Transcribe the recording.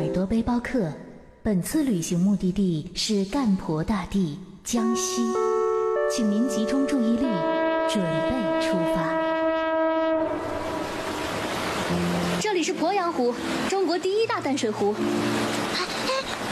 多背包客，本次旅行目的地是干婆大地江西，请您集中注意力，准备出发。 这里是鄱阳湖，中国第一大淡水湖。